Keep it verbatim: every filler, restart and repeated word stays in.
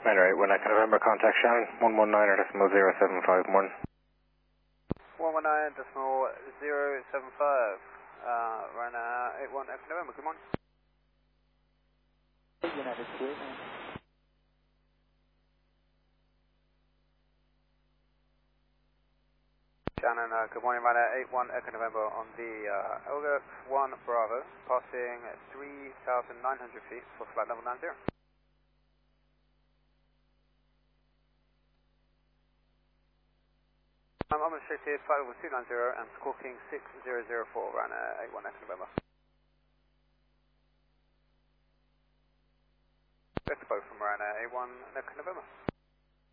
Niner eight one, Echo November, contact Shannon, one one nine decimal zero seven five one. one one nine decimal zero seven five, uh, Ryanair eight one, Echo November, good morning. United States. Shannon, uh, good morning, Ryanair eight one, Echo November on the uh, Elgert one Bravo, passing three thousand nine hundred feet for flight level nine zero. I'm on restricted, flight level two nine zero and squawking six zero zero four, Ryanair eight one, Echo November. Expo from Ryanair eight one, Echo November.